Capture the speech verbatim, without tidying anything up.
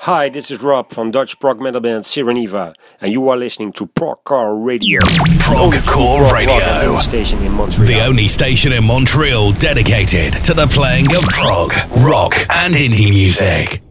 Hi, this is Rob from Dutch prog metal band Sireneva, and you are listening to Progcore Radio. Progcore Radio. Station in Montreal. The only station in Montreal dedicated to the playing of prog, rock, and indie music.